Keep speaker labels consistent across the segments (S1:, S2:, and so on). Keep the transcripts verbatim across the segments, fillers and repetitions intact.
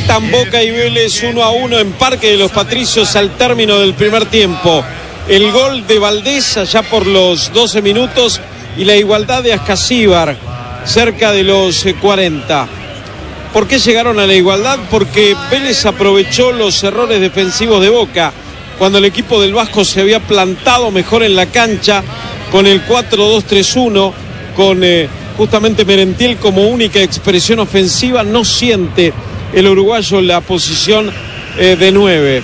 S1: Empatan Boca y Vélez uno a uno en Parque de los Patricios al término del primer tiempo. El gol de Valdés allá por los doce minutos y la igualdad de Ascasíbar cerca de los cuarenta. ¿Por qué llegaron a la igualdad? Porque Vélez aprovechó los errores defensivos de Boca cuando el equipo del Vasco se había plantado mejor en la cancha con el cuatro dos tres uno, con eh, justamente Merentiel como única expresión ofensiva. No siente el uruguayo la posición eh, de nueve.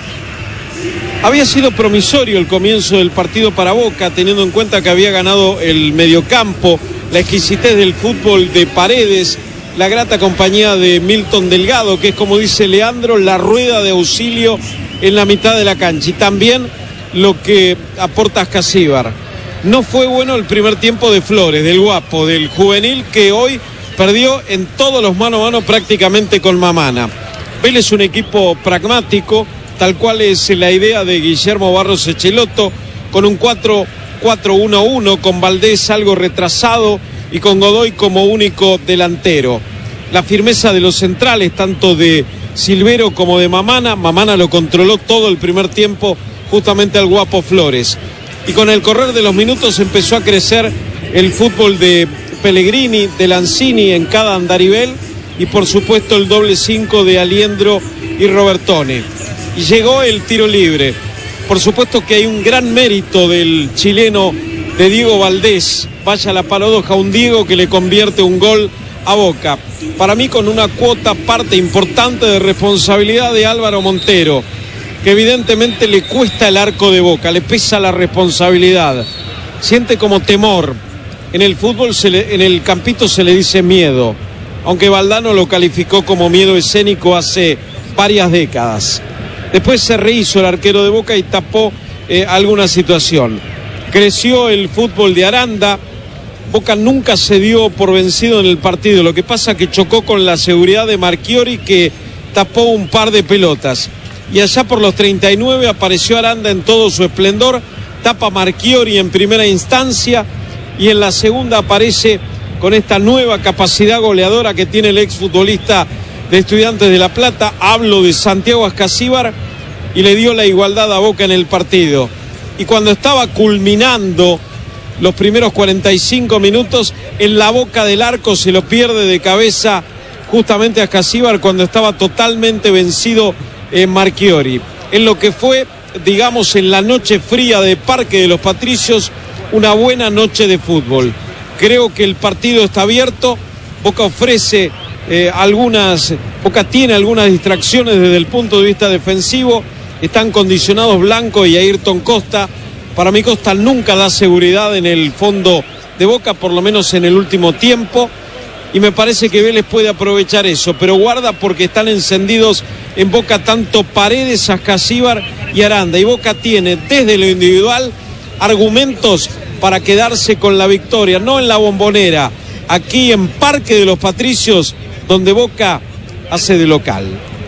S1: Había sido promisorio el comienzo del partido para Boca, teniendo en cuenta que había ganado el mediocampo, la exquisitez del fútbol de Paredes, la grata compañía de Milton Delgado, que es, como dice Leandro, la rueda de auxilio en la mitad de la cancha, y también lo que aporta Ascasíbar. No fue bueno el primer tiempo de Flores, del guapo, del juvenil, que hoy perdió en todos los mano a mano prácticamente con Mamana. Vélez es un equipo pragmático, tal cual es la idea de Guillermo Barros Echeloto, con un cuatro cuatro uno uno, con Valdés algo retrasado y con Godoy como único delantero. La firmeza de los centrales, tanto de Silvero como de Mamana. Mamana lo controló todo el primer tiempo justamente al guapo Flores. Y con el correr de los minutos empezó a crecer el fútbol de Pellegrini, de Lanzini en cada andarivel, y por supuesto el doble cinco de Aliendro y Robertone. Y llegó el tiro libre. Por supuesto que hay un gran mérito del chileno, de Diego Valdés. Vaya la paradoja, un Diego que le convierte un gol a Boca. Para mí con una cuota parte importante de responsabilidad de Álvaro Montero, que evidentemente le cuesta el arco de Boca, le pesa la responsabilidad. Siente como temor. En el fútbol, se le, en el campito se le dice miedo, aunque Valdano lo calificó como miedo escénico hace varias décadas. Después se rehizo el arquero de Boca y tapó eh, alguna situación. Creció el fútbol de Aranda. Boca nunca se dio por vencido en el partido. Lo que pasa que chocó con la seguridad de Marchiori, que tapó un par de pelotas. Y allá por los treinta y nueve apareció Aranda en todo su esplendor. Tapa Marchiori en primera instancia y en la segunda aparece con esta nueva capacidad goleadora que tiene el exfutbolista de Estudiantes de La Plata. Hablo de Santiago Ascasíbar, y le dio la igualdad a Boca en el partido. Y cuando estaba culminando los primeros cuarenta y cinco minutos, en la boca del arco se lo pierde de cabeza justamente Ascasíbar cuando estaba totalmente vencido en Marchiori. En lo que fue, digamos, en la noche fría de Parque de los Patricios, una buena noche de fútbol. Creo que el partido está abierto. Boca ofrece eh, algunas, Boca tiene algunas distracciones desde el punto de vista defensivo. Están condicionados Blanco y Ayrton Costa. Para mí Costa nunca da seguridad en el fondo de Boca, por lo menos en el último tiempo. Y me parece que Vélez puede aprovechar eso, pero guarda porque están encendidos en Boca tanto Paredes, Ascasíbar y Aranda. Y Boca tiene desde lo individual argumentos para quedarse con la victoria, no en la Bombonera, aquí en Parque de los Patricios, donde Boca hace de local.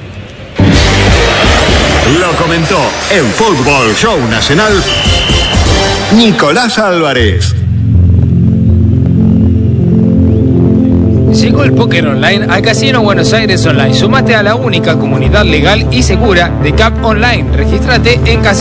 S2: Lo comentó en Fútbol Show Nacional Nicolás Álvarez.
S3: Llegó el póker online al Casino Buenos Aires Online. Sumate a la única comunidad legal y segura de C A P Online. Regístrate en Casino